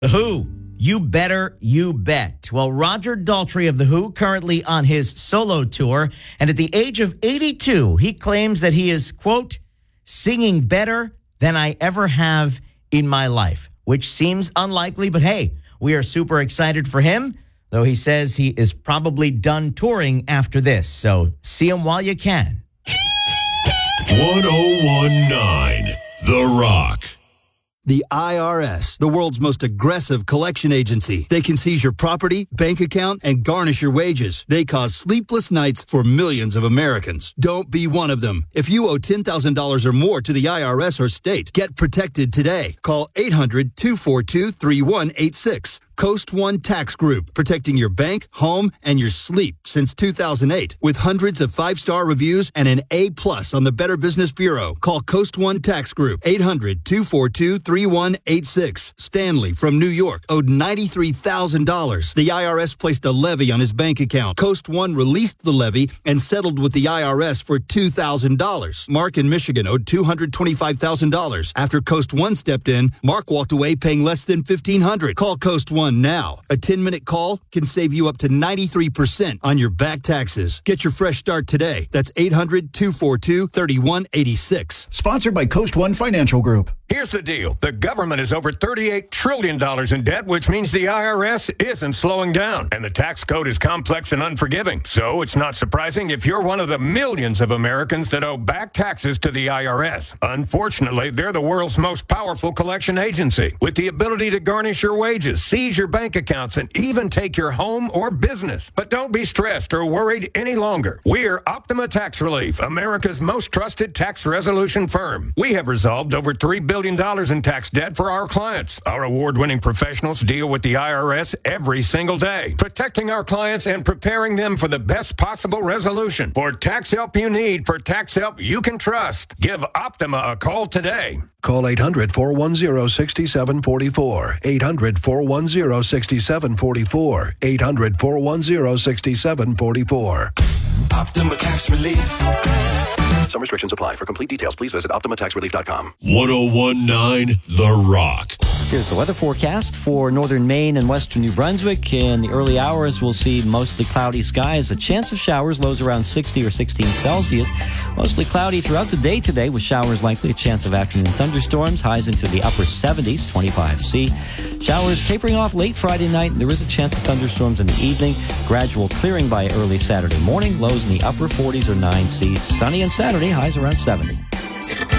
The Who. You better, you bet. Well, Roger Daltrey of The Who, currently on his solo tour, and at the age of 82, he claims that he is, quote, singing better than I ever have in my life, which seems unlikely, but hey, we are super excited for him, though he says he is probably done touring after this, so see him while you can. 1019 The Rock. The IRS, the world's most aggressive collection agency. They can seize your property, bank account, and garnish your wages. They cause sleepless nights for millions of Americans. Don't be one of them. If you owe $10,000 or more to the IRS or state, get protected today. Call 800-242-3186. Coast One Tax Group, protecting your bank, home, and your sleep since 2008. With hundreds of 5-star reviews and an A+ on the Better Business Bureau. Call Coast One Tax Group, 800-242-3186. Stanley from New York owed $93,000. The IRS placed a levy on his bank account. Coast One released the levy and settled with the IRS for $2,000. Mark in Michigan owed $225,000. After Coast One stepped in, Mark walked away paying less than $1,500. Call Coast One now. A 10-minute call can save you up to 93% on your back taxes. Get your fresh start today. That's 800-242-3186. Sponsored by Coast One Financial Group. Here's the deal. The government is over $38 trillion in debt, which means the IRS isn't slowing down. And the tax code is complex and unforgiving. So it's not surprising if you're one of the millions of Americans that owe back taxes to the IRS. Unfortunately, they're the world's most powerful collection agency with the ability to garnish your wages, seize your bank accounts, and even take your home or business. But don't be stressed or worried any longer. We're Optima Tax Relief, America's most trusted tax resolution firm. We have resolved over $3 billion in tax debt for our clients. Our award-winning professionals deal with the IRS every single day, protecting our clients and preparing them for the best possible resolution. For tax help you need, for tax help you can trust, give Optima a call today. Call 800-410-6744. 800-410-6744. 800-410-6744. Optima Tax Relief. Some restrictions apply. For complete details, please visit OptimaTaxRelief.com. 1019 The Rock. Here's the weather forecast for northern Maine and western New Brunswick. In the early hours, we'll see mostly cloudy skies. A chance of showers, lows around 60 or 16 Celsius. Mostly cloudy throughout the day today with showers likely. A chance of afternoon thunderstorms, highs into the upper 70s, 25 C. Showers tapering off late Friday night, and there is a chance of thunderstorms in the evening. Gradual clearing by early Saturday morning. Lows in the upper 40s or 9 C. Sunny on Saturday, highs around 70.